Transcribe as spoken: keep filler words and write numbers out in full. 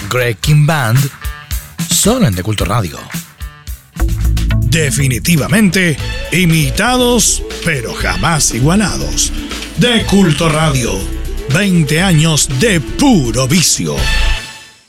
Greg King Band, solo en De Culto Radio. Definitivamente imitados, pero jamás igualados. De Culto Radio, veinte años de puro vicio.